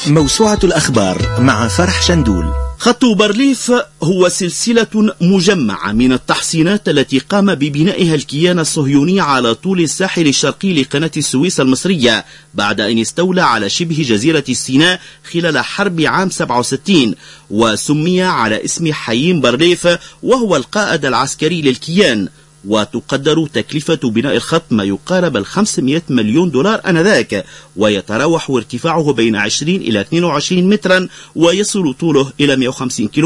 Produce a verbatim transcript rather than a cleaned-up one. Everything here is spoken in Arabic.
موسوعة الأخبار مع فرح شندول. خط بارليف هو سلسلة مجمعة من التحصينات التي قام ببنائها الكيان الصهيوني على طول الساحل الشرقي لقناة السويس المصرية بعد أن استولى على شبه جزيرة سيناء خلال حرب عام سبعة وستين، وسمي على اسم حيين بارليف وهو القائد العسكري للكيان. وتقدر تكلفة بناء الخط ما يقارب الخمسمائة مليون دولار آنذاك، ويتراوح ارتفاعه بين عشرين إلى اثنين وعشرين مترا ويصل طوله إلى مئة وخمسين كيلو.